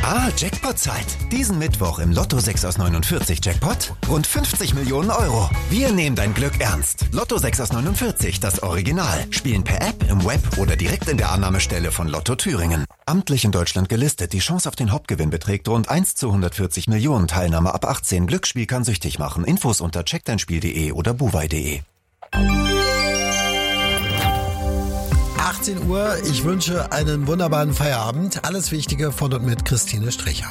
Jackpot-Zeit. Diesen Mittwoch im Lotto 6 aus 49 Jackpot rund 50 Millionen Euro. Wir nehmen dein Glück ernst. Lotto 6 aus 49, das Original. Spielen per App, im Web oder direkt in der Annahmestelle von Lotto Thüringen. Amtlich in Deutschland gelistet. Die Chance auf den Hauptgewinn beträgt rund 1:140 Millionen. Teilnahme ab 18. Glücksspiel kann süchtig machen. Infos unter checkdeinspiel.de oder buwei.de. 18 Uhr, ich wünsche einen wunderbaren Feierabend. Alles Wichtige von und mit Christine Stricher.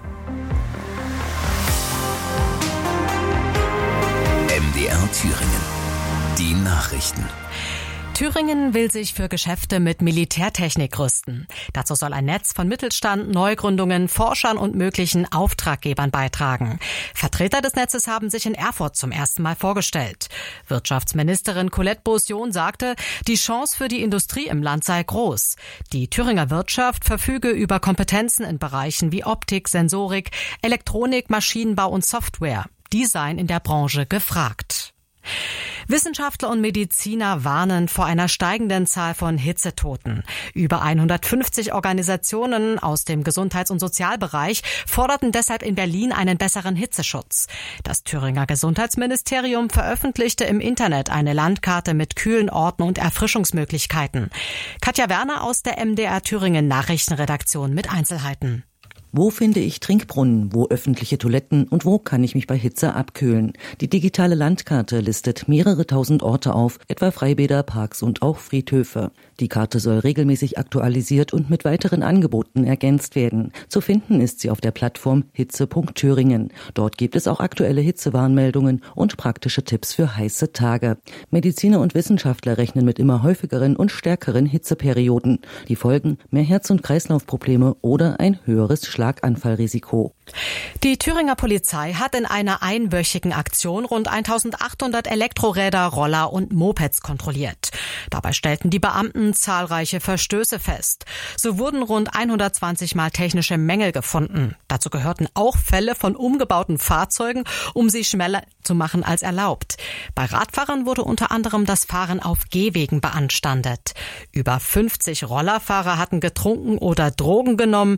MDR Thüringen. Die Nachrichten. Thüringen will sich für Geschäfte mit Militärtechnik rüsten. Dazu soll ein Netz von Mittelstand, Neugründungen, Forschern und möglichen Auftraggebern beitragen. Vertreter des Netzes haben sich in Erfurt zum ersten Mal vorgestellt. Wirtschaftsministerin Colette Beausion sagte, die Chance für die Industrie im Land sei groß. Die Thüringer Wirtschaft verfüge über Kompetenzen in Bereichen wie Optik, Sensorik, Elektronik, Maschinenbau und Software. Die seien in der Branche gefragt. Wissenschaftler und Mediziner warnen vor einer steigenden Zahl von Hitzetoten. Über 150 Organisationen aus dem Gesundheits- und Sozialbereich forderten deshalb in Berlin einen besseren Hitzeschutz. Das Thüringer Gesundheitsministerium veröffentlichte im Internet eine Landkarte mit kühlen Orten und Erfrischungsmöglichkeiten. Katja Werner aus der MDR Thüringen Nachrichtenredaktion mit Einzelheiten. Wo finde ich Trinkbrunnen, wo öffentliche Toiletten und wo kann ich mich bei Hitze abkühlen? Die digitale Landkarte listet mehrere tausend Orte auf, etwa Freibäder, Parks und auch Friedhöfe. Die Karte soll regelmäßig aktualisiert und mit weiteren Angeboten ergänzt werden. Zu finden ist sie auf der Plattform hitze.thüringen. Dort gibt es auch aktuelle Hitzewarnmeldungen und praktische Tipps für heiße Tage. Mediziner und Wissenschaftler rechnen mit immer häufigeren und stärkeren Hitzeperioden. Die Folgen: mehr Herz- und Kreislaufprobleme oder ein höheres Schlaganfallrisiko. Die Thüringer Polizei hat in einer einwöchigen Aktion rund 1800 Elektroräder, Roller und Mopeds kontrolliert. Dabei stellten die Beamten zahlreiche Verstöße fest. So wurden rund 120 Mal technische Mängel gefunden. Dazu gehörten auch Fälle von umgebauten Fahrzeugen, um sie schneller zu machen als erlaubt. Bei Radfahrern wurde unter anderem das Fahren auf Gehwegen beanstandet. Über 50 Rollerfahrer hatten getrunken oder Drogen genommen.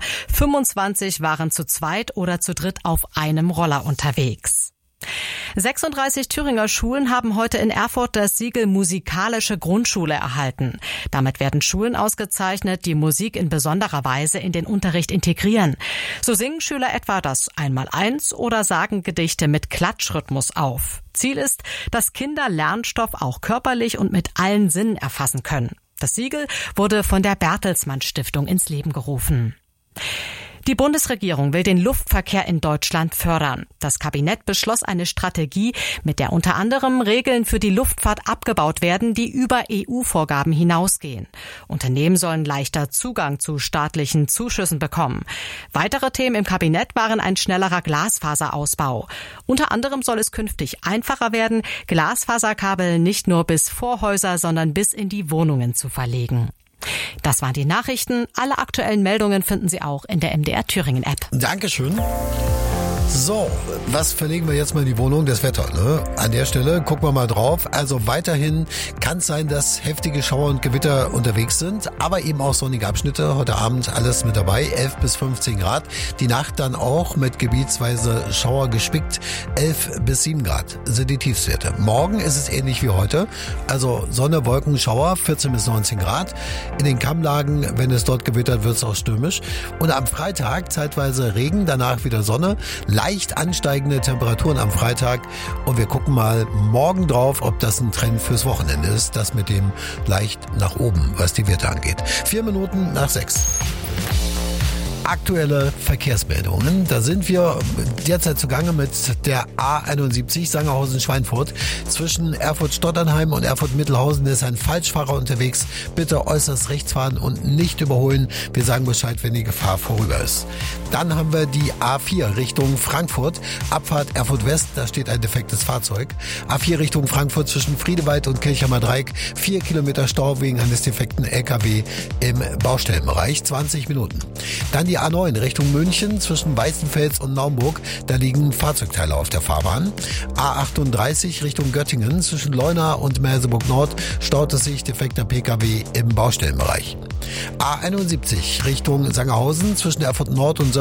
25 waren zu zweit oder zu dritt auf einem Roller unterwegs. 36 Thüringer Schulen haben heute in Erfurt das Siegel Musikalische Grundschule erhalten. Damit werden Schulen ausgezeichnet, die Musik in besonderer Weise in den Unterricht integrieren. So singen Schüler etwa das Einmaleins oder sagen Gedichte mit Klatschrhythmus auf. Ziel ist, dass Kinder Lernstoff auch körperlich und mit allen Sinnen erfassen können. Das Siegel wurde von der Bertelsmann Stiftung ins Leben gerufen. Die Bundesregierung will den Luftverkehr in Deutschland fördern. Das Kabinett beschloss eine Strategie, mit der unter anderem Regeln für die Luftfahrt abgebaut werden, die über EU-Vorgaben hinausgehen. Unternehmen sollen leichter Zugang zu staatlichen Zuschüssen bekommen. Weitere Themen im Kabinett waren ein schnellerer Glasfaserausbau. Unter anderem soll es künftig einfacher werden, Glasfaserkabel nicht nur bis vor Häuser, sondern bis in die Wohnungen zu verlegen. Das waren die Nachrichten. Alle aktuellen Meldungen finden Sie auch in der MDR Thüringen App. Dankeschön. So, was verlegen wir jetzt mal in die Wohnung? Das Wetter, ne? An der Stelle gucken wir mal drauf. Also weiterhin kann es sein, dass heftige Schauer und Gewitter unterwegs sind, aber eben auch sonnige Abschnitte. Heute Abend alles mit dabei, 11 bis 15 Grad. Die Nacht dann auch mit gebietsweise Schauer gespickt, 11 bis 7 Grad sind die Tiefstwerte. Morgen ist es ähnlich wie heute, also Sonne, Wolken, Schauer, 14 bis 19 Grad. In den Kammlagen, wenn es dort gewittert, wird es auch stürmisch. Und am Freitag zeitweise Regen, danach wieder Sonne. Leicht ansteigende Temperaturen am Freitag und wir gucken mal morgen drauf, ob das ein Trend fürs Wochenende ist. Das mit dem leicht nach oben, was die Werte angeht. 4 Minuten nach 6. Aktuelle Verkehrsmeldungen. Da sind wir derzeit zugange mit der A71 Sangerhausen-Schweinfurt. Zwischen Erfurt-Stotternheim und Erfurt-Mittelhausen ist ein Falschfahrer unterwegs. Bitte äußerst rechts fahren und nicht überholen. Wir sagen Bescheid, wenn die Gefahr vorüber ist. Dann haben wir die A4 Richtung Frankfurt. Abfahrt Erfurt-West, da steht ein defektes Fahrzeug. A4 Richtung Frankfurt zwischen Friedewald und Kirchheimer Dreieck. 4 Kilometer Stau wegen eines defekten LKW im Baustellenbereich. 20 Minuten. Dann die A9 Richtung München zwischen Weißenfels und Naumburg. Da liegen Fahrzeugteile auf der Fahrbahn. A38 Richtung Göttingen zwischen Leuna und Merseburg Nord staut es sich, defekter Pkw im Baustellenbereich. A71 Richtung Sangerhausen zwischen Erfurt Nord und